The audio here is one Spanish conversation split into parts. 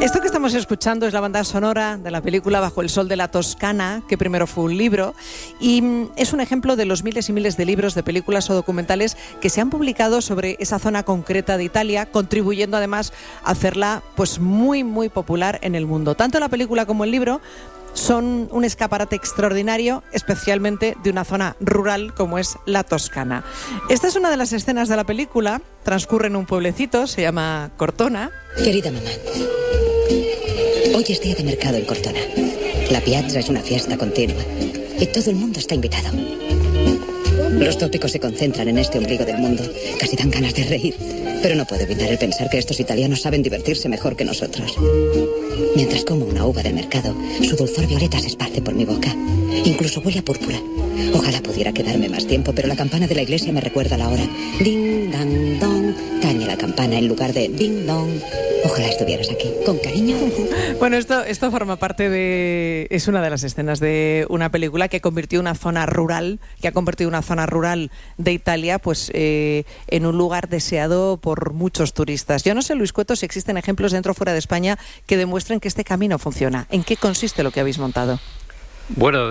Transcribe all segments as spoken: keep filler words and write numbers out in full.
Esto que estamos escuchando es la banda sonora de la película Bajo el sol de la Toscana, que primero fue un libro, y es un ejemplo de los miles y miles de libros, de películas o documentales que se han publicado sobre esa zona concreta de Italia, contribuyendo además a hacerla pues muy, muy popular en el mundo. Tanto la película como el libro son un escaparate extraordinario, especialmente de una zona rural como es la Toscana. Esta es una de las escenas de la película, transcurre en un pueblecito, se llama Cortona. Querida mamá, hoy es día de mercado en Cortona. La piazza es una fiesta continua y todo el mundo está invitado. Los tópicos se concentran en este ombligo del mundo. Casi dan ganas de reír. Pero no puedo evitar el pensar que estos italianos saben divertirse mejor que nosotros. Mientras como una uva del mercado, su dulzor violeta se esparce por mi boca. Incluso huele a púrpura. Ojalá pudiera quedarme más tiempo, pero la campana de la iglesia me recuerda la hora. Ding, dang, dong. Tañe la campana en lugar de ding, dong. Ojalá estuvieras aquí. Con cariño. Bueno, esto, esto forma parte de... Es una de las escenas de una película que convirtió una zona rural, que ha convertido una zona rural de Italia pues eh, en un lugar deseado por muchos turistas. Yo no sé, Luis Cueto, si existen ejemplos dentro o fuera de España que demuestren que este camino funciona. ¿En qué consiste lo que habéis montado? Bueno,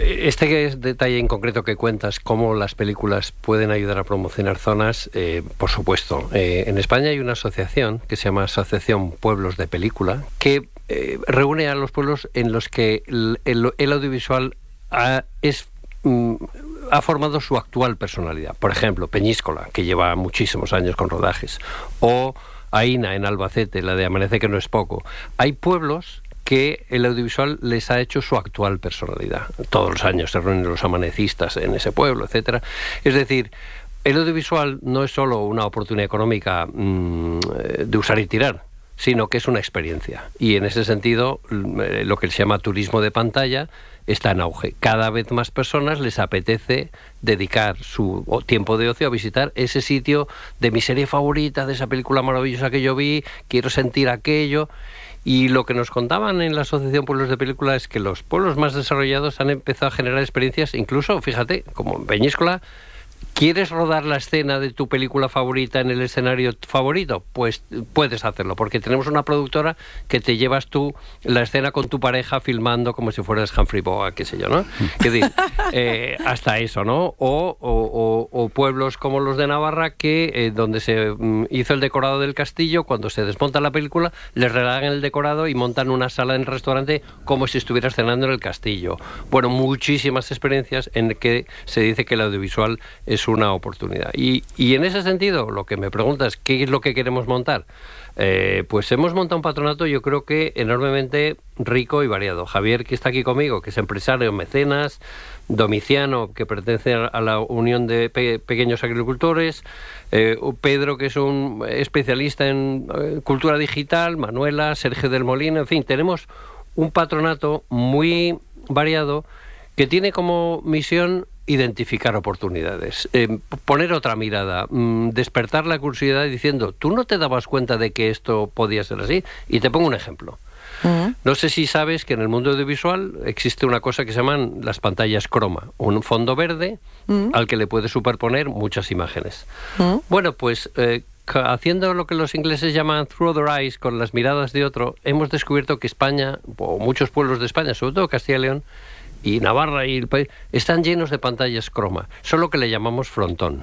este detalle en concreto que cuentas, cómo las películas pueden ayudar a promocionar zonas, eh, por supuesto. Eh, en España hay una asociación que se llama Asociación Pueblos de Película, que eh, reúne a los pueblos en los que el, el, el audiovisual ha, es... Mm, ha formado su actual personalidad. Por ejemplo, Peñíscola, que lleva muchísimos años con rodajes, o Aína, en Albacete, la de Amanece que no es poco. Hay pueblos que el audiovisual les ha hecho su actual personalidad. Todos los años se reúnen los amanecistas en ese pueblo, etcétera. Es decir, el audiovisual no es solo una oportunidad económica mmm, de usar y tirar, sino que es una experiencia. Y en ese sentido, lo que se llama turismo de pantalla está en auge. Cada vez más personas les apetece dedicar su tiempo de ocio a visitar ese sitio de mi serie favorita, de esa película maravillosa que yo vi, quiero sentir aquello. Y lo que nos contaban en la Asociación Pueblos de Película es que los pueblos más desarrollados han empezado a generar experiencias, incluso, fíjate, como en Peñíscola. ¿Quieres rodar la escena de tu película favorita en el escenario favorito? Pues puedes hacerlo, porque tenemos una productora que te llevas tú la escena con tu pareja filmando como si fueras Humphrey Bogart, qué sé yo, ¿no? Que decir, eh, hasta eso, ¿no? O, o, o, o pueblos como los de Navarra, que eh, donde se mm, hizo el decorado del castillo, cuando se desmonta la película, les regalan el decorado y montan una sala en el restaurante como si estuvieras cenando en el castillo. Bueno, muchísimas experiencias en que se dice que el audiovisual es una oportunidad. Y, y en ese sentido, lo que me preguntas, ¿qué es lo que queremos montar? Eh, pues hemos montado un patronato, yo creo que enormemente rico y variado. Javier, que está aquí conmigo, que es empresario, mecenas, Domiciano, que pertenece a la Unión de Pe- Pequeños Agricultores, eh, Pedro, que es un especialista en eh, cultura digital, Manuela, Sergio del Molino, en fin, tenemos un patronato muy variado que tiene como misión identificar oportunidades, eh, poner otra mirada, mmm, despertar la curiosidad diciendo, ¿tú no te dabas cuenta de que esto podía ser así? Y te pongo un ejemplo. Uh-huh. No sé si sabes que en el mundo audiovisual existe una cosa que se llaman las pantallas croma, un fondo verde uh-huh. al que le puedes superponer muchas imágenes. Uh-huh. Bueno, pues eh, haciendo lo que los ingleses llaman through other eyes, con las miradas de otro, hemos descubierto que España, o muchos pueblos de España, sobre todo Castilla y León, y Navarra y el país, están llenos de pantallas croma, solo que le llamamos frontón.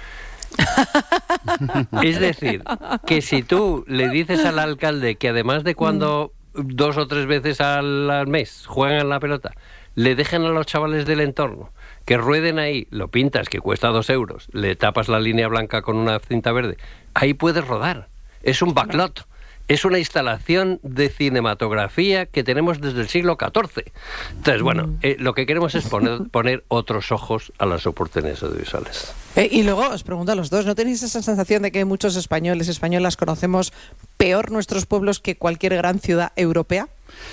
Es decir, que si tú le dices al alcalde que además de cuando dos o tres veces al, al mes juegan a la pelota, le dejen a los chavales del entorno que rueden ahí, lo pintas, que cuesta dos euros, le tapas la línea blanca con una cinta verde, ahí puedes rodar. Es un backlot. Es una instalación de cinematografía que tenemos desde el siglo catorce. Entonces, bueno, eh, lo que queremos es poner, poner otros ojos a las oportunidades audiovisuales. Eh, y luego os pregunto a los dos, ¿no tenéis esa sensación de que muchos españoles, españolas, conocemos peor nuestros pueblos que cualquier gran ciudad europea?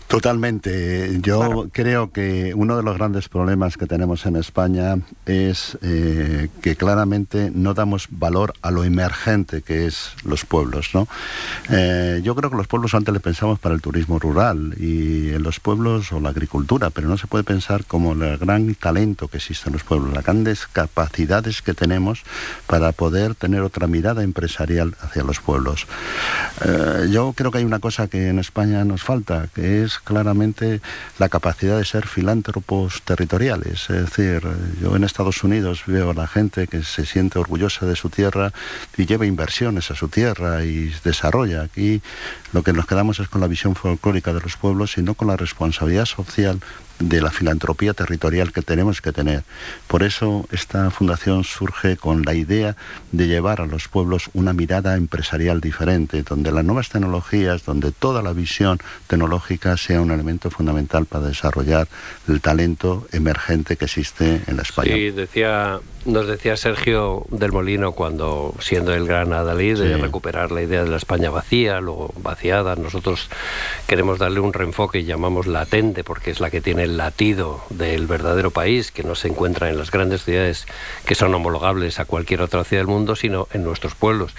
Totalmente. Yo claro. creo que uno de los grandes problemas que tenemos en España es eh, que claramente no damos valor a lo emergente que es los pueblos, ¿no? Eh, yo creo que los pueblos antes le pensamos para el turismo rural y en los pueblos o la agricultura, pero no se puede pensar como el gran talento que existe en los pueblos, las grandes capacidades que tenemos para poder tener otra mirada empresarial hacia los pueblos. Eh, yo creo que hay una cosa que en España nos falta, que es claramente la capacidad de ser filántropos territoriales. Es decir, yo en Estados Unidos veo a la gente que se siente orgullosa de su tierra y lleva inversiones a su tierra y desarrolla. Aquí lo que nos quedamos es con la visión folclórica de los pueblos y no con la responsabilidad social de la filantropía territorial que tenemos que tener. Por eso esta fundación surge con la idea de llevar a los pueblos una mirada empresarial diferente, donde las nuevas tecnologías, donde toda la visión tecnológica sea un elemento fundamental para desarrollar el talento emergente que existe en la España. Sí, decía, nos decía Sergio del Molino cuando, siendo el gran adalid, de sí. recuperar la idea de la España vacía, luego vaciada. Nosotros queremos darle un reenfoque y llamamos latente, porque es la que tiene el latido del verdadero país, que no se encuentra en las grandes ciudades que son homologables a cualquier otra ciudad del mundo, sino en nuestros pueblos.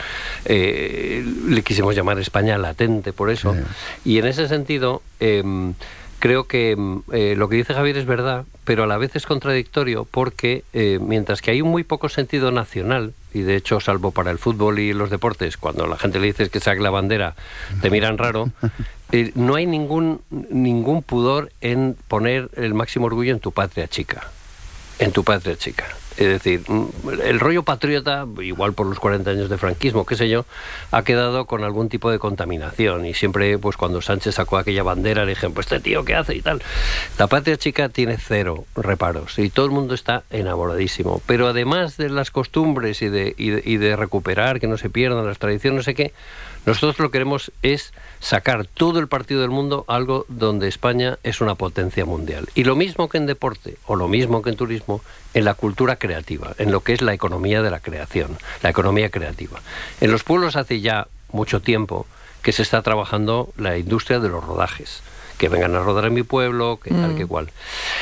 Eh, le quisimos llamar España latente por eso. Sí. Y en ese sentido, eh, creo que eh, lo que dice Javier es verdad, pero a la vez es contradictorio, porque eh, mientras que hay un muy poco sentido nacional, y de hecho, salvo para el fútbol y los deportes, cuando la gente le dices que saque la bandera, te miran raro, eh, no hay ningún, ningún pudor en poner el máximo orgullo en tu patria chica. En tu patria chica. Es decir, el rollo patriota, igual por los cuarenta años de franquismo, qué sé yo, ha quedado con algún tipo de contaminación. Y siempre, pues cuando Sánchez sacó aquella bandera, le dijeron, pues este tío, ¿qué hace? Y tal. La patria chica tiene cero reparos y todo el mundo está enamoradísimo. Pero además de las costumbres y de, y de, y de recuperar, que no se pierdan las tradiciones, no sé qué, nosotros lo que queremos es sacar todo el partido del mundo a algo donde España es una potencia mundial. Y lo mismo que en deporte, o lo mismo que en turismo, en la cultura creativa, en lo que es la economía de la creación, la economía creativa. En los pueblos hace ya mucho tiempo que se está trabajando la industria de los rodajes, que vengan a rodar en mi pueblo, que tal, mm. que cual.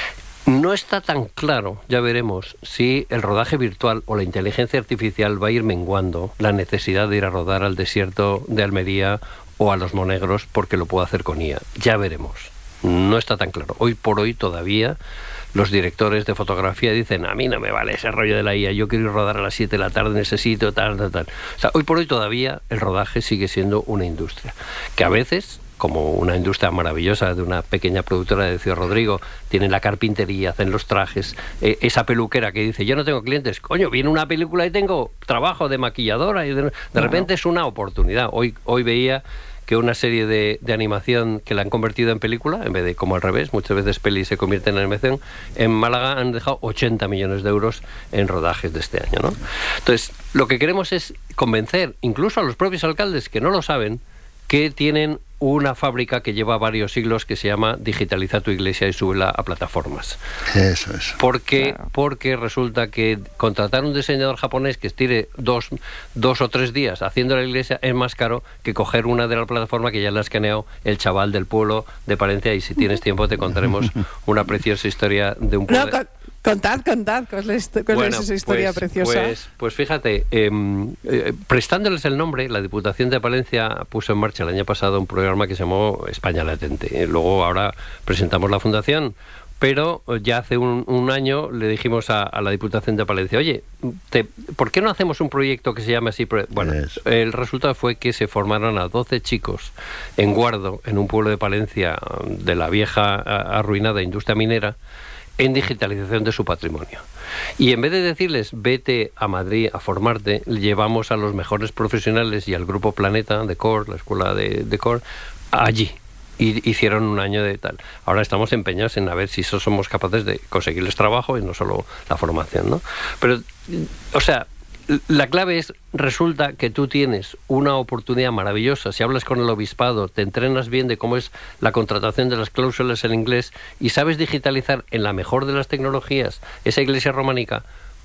No está tan claro, ya veremos, si el rodaje virtual o la inteligencia artificial va a ir menguando la necesidad de ir a rodar al desierto de Almería o a los Monegros, porque lo puedo hacer con I A. Ya veremos. No está tan claro. Hoy por hoy todavía los directores de fotografía dicen, a mí no me vale ese rollo de la I A, yo quiero ir a rodar a las siete de la tarde en ese sitio, tal, tal, tal. O sea, hoy por hoy todavía el rodaje sigue siendo una industria, que a veces, como una industria maravillosa de una pequeña productora de Ciudad Rodrigo, tienen la carpintería, hacen los trajes, eh, esa peluquera que dice, yo no tengo clientes, coño, viene una película y tengo trabajo de maquilladora, y de, de no, repente no. es una oportunidad. Hoy, hoy veía que una serie de, de animación que la han convertido en película, en vez de como al revés, muchas veces peli se convierte en animación, en Málaga han dejado ochenta millones de euros en rodajes de este año, ¿no? Entonces, lo que queremos es convencer, incluso a los propios alcaldes que no lo saben, que tienen una fábrica que lleva varios siglos que se llama Digitaliza tu iglesia y súbela a plataformas. Eso es. Porque, claro. porque resulta que contratar un diseñador japonés que estire dos, dos o tres días haciendo la iglesia es más caro que coger una de la plataforma que ya le ha escaneado el chaval del pueblo de Palencia, y si tienes tiempo te contaremos una preciosa historia de un pueblo... No, con, contad, contad, ¿cuál es, cuál bueno, es esa historia pues, preciosa? Pues, pues fíjate, eh, eh, prestándoles el nombre, la Diputación de Palencia puso en marcha el año pasado un programa que se llamó España Latente. Luego ahora presentamos la fundación, pero ya hace un, un año le dijimos a, a la Diputación de Palencia, oye, te, ¿por qué no hacemos un proyecto que se llame así? Bueno, yes. el resultado fue que se formaron a doce chicos en Guardo, en un pueblo de Palencia de la vieja arruinada industria minera, en digitalización de su patrimonio. Y en vez de decirles, vete a Madrid a formarte, llevamos a los mejores profesionales y al Grupo Planeta de C O R, la escuela de, de C O R, allí. Y hicieron un año de tal. Ahora estamos empeñados en a ver si somos capaces de conseguirles trabajo y no solo la formación, ¿no? Pero, o sea, la clave es, resulta que tú tienes una oportunidad maravillosa. Si hablas con el obispado, te entrenas bien de cómo es la contratación de las cláusulas en inglés y sabes digitalizar en la mejor de las tecnologías esa iglesia románica,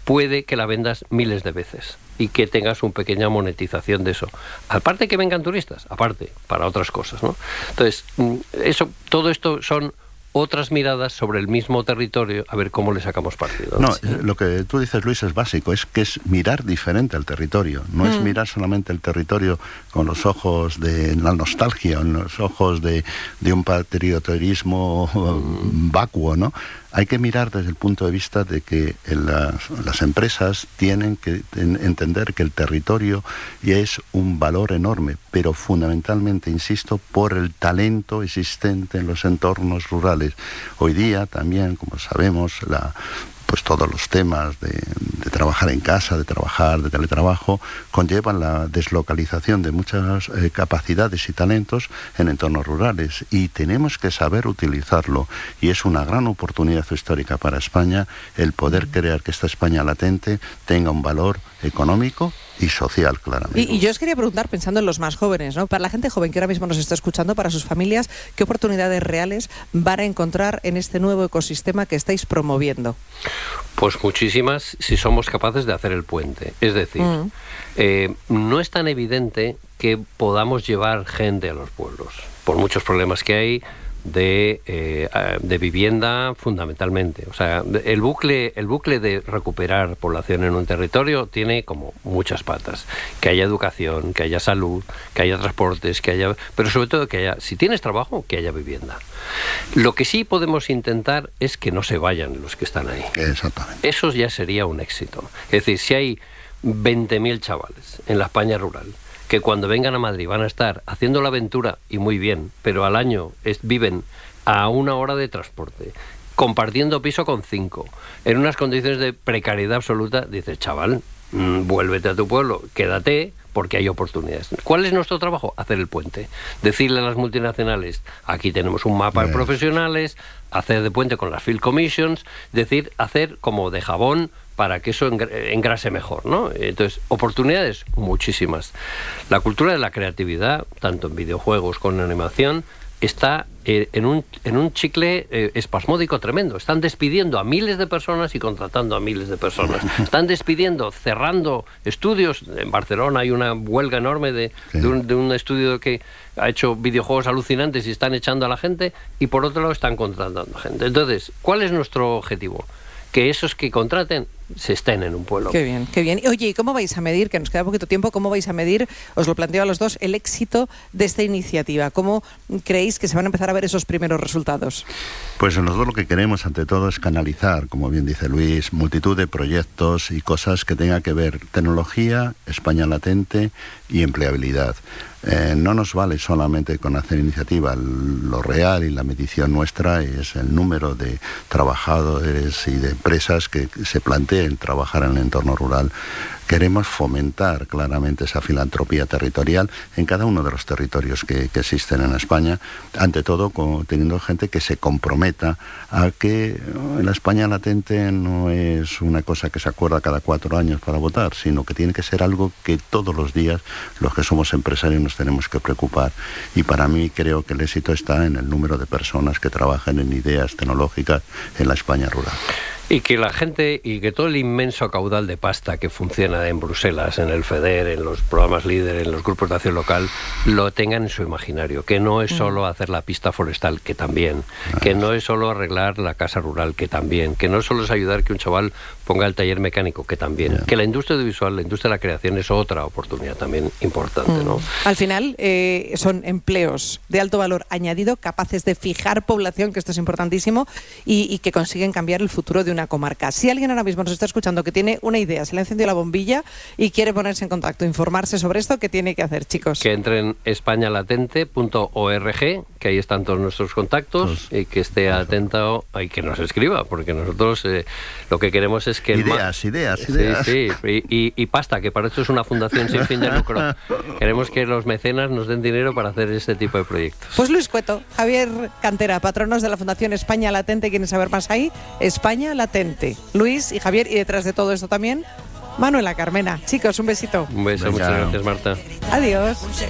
puede que la vendas miles de veces y que tengas una pequeña monetización de eso. Aparte que vengan turistas, aparte, para otras cosas, ¿no? Entonces, eso, todo esto son otras miradas sobre el mismo territorio, a ver cómo le sacamos partido. No, sí. Lo que tú dices, Luis, es básico, es que es mirar diferente al territorio, no mm. es mirar solamente el territorio con los ojos de la nostalgia, con los ojos de, de un patrioterismo mm. vacuo, ¿no? Hay que mirar desde el punto de vista de que las, las empresas tienen que en, entender que el territorio es un valor enorme, pero fundamentalmente, insisto, por el talento existente en los entornos rurales. Hoy día también, como sabemos, la... pues todos los temas de, de trabajar en casa, de trabajar, de teletrabajo, conllevan la deslocalización de muchas eh, capacidades y talentos en entornos rurales y tenemos que saber utilizarlo y es una gran oportunidad histórica para España el poder crear que esta España latente tenga un valor económico y social, claramente. Y, y yo os quería preguntar, pensando en los más jóvenes, ¿no? Para la gente joven que ahora mismo nos está escuchando, para sus familias, ¿qué oportunidades reales van a encontrar en este nuevo ecosistema que estáis promoviendo? Pues muchísimas, si somos capaces de hacer el puente. Es decir, mm. eh, no es tan evidente que podamos llevar gente a los pueblos, por muchos problemas que hay de, eh, de vivienda fundamentalmente. O sea, el bucle, el bucle de recuperar población en un territorio tiene como muchas patas. Que haya educación, que haya salud, que haya transportes, que haya... pero sobre todo que haya, si tienes trabajo, que haya vivienda. Lo que sí podemos intentar es que no se vayan los que están ahí. Exactamente. Eso ya sería un éxito. Es decir, si hay veinte mil chavales en la España rural que cuando vengan a Madrid van a estar haciendo la aventura, y muy bien, pero al año es, viven a una hora de transporte, compartiendo piso con cinco, en unas condiciones de precariedad absoluta, dices, chaval, mmm, vuélvete a tu pueblo, quédate, porque hay oportunidades. ¿Cuál es nuestro trabajo? Hacer el puente. Decirle a las multinacionales, aquí tenemos un mapa yes. de profesionales, hacer de puente con las Field Commissions, decir, hacer como de jabón, para que eso engrase mejor, ¿no? Entonces, oportunidades, muchísimas. La cultura de la creatividad, tanto en videojuegos como en animación, está eh, en, un, en un chicle eh, espasmódico tremendo. Están despidiendo a miles de personas y contratando a miles de personas. Están despidiendo, cerrando estudios. En Barcelona hay una huelga enorme de, sí. de, un, de un estudio que ha hecho videojuegos alucinantes y están echando a la gente, y por otro lado están contratando a gente. Entonces, ¿cuál es nuestro objetivo? Que esos que contraten se estén en un pueblo. Qué bien, qué bien. Oye, ¿y cómo vais a medir, que nos queda poquito tiempo, cómo vais a medir, os lo planteo a los dos, el éxito de esta iniciativa? ¿Cómo creéis que se van a empezar a ver esos primeros resultados? Pues nosotros lo que queremos, ante todo, es canalizar, como bien dice Luis, multitud de proyectos y cosas que tengan que ver tecnología, España latente y empleabilidad. Eh, no nos vale solamente con hacer iniciativa. Lo real y la medición nuestra es el número de trabajadores y de empresas que se plantean trabajar en el entorno rural. Queremos fomentar claramente esa filantropía territorial en cada uno de los territorios que, que existen en España, ante todo con, teniendo gente que se comprometa a que la España latente no es una cosa que se acuerda cada cuatro años para votar, sino que tiene que ser algo que todos los días los que somos empresarios nos tenemos que preocupar. Y para mí creo que el éxito está en el número de personas que trabajan en ideas tecnológicas en la España rural. Y que la gente, y que todo el inmenso caudal de pasta que funciona en Bruselas, en el FEDER, en los programas líder, en los grupos de acción local, lo tengan en su imaginario, que no es solo hacer la pista forestal, que también, que no es solo arreglar la casa rural, que también, que no solo es ayudar que un chaval ponga el taller mecánico, que también, que la industria audiovisual, la industria de la creación es otra oportunidad también importante, ¿no? Al final eh, son empleos de alto valor añadido, capaces de fijar población, que esto es importantísimo, y, y que consiguen cambiar el futuro de una comarca. Si alguien ahora mismo nos está escuchando que tiene una idea, se le ha encendido la bombilla y quiere ponerse en contacto, informarse sobre esto, ¿qué tiene que hacer, chicos? Que entre en españa latente punto org, que ahí están todos nuestros contactos, pues, y que esté atento y que nos escriba, porque nosotros eh, lo que queremos es que... Ideas, el ideas, sí, ideas. Sí, y, y, y pasta, que para esto es una fundación sin fin de lucro. Queremos que los mecenas nos den dinero para hacer este tipo de proyectos. Pues Luis Cueto, Javier Cantera, patronos de la Fundación España Latente, ¿quieren saber más ahí? España Latente. Luis y Javier, y detrás de todo esto también, Manuela Carmena. Chicos, un besito. Un beso, Venga. Muchas gracias, Marta. Adiós.